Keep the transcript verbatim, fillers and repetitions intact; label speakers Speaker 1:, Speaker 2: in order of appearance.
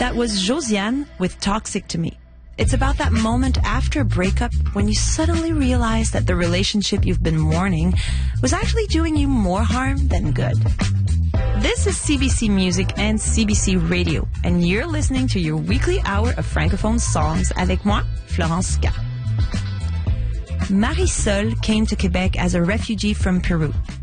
Speaker 1: That was Josiane with Toxic to Me. It's about that moment after a breakup when you suddenly realize that the relationship you've been mourning was actually doing you more harm than good. This is C B C Music and C B C Radio, and you're listening to your weekly hour of Francophone songs avec moi, Florence Ska. Marisol came to Quebec as a refugee from Peru.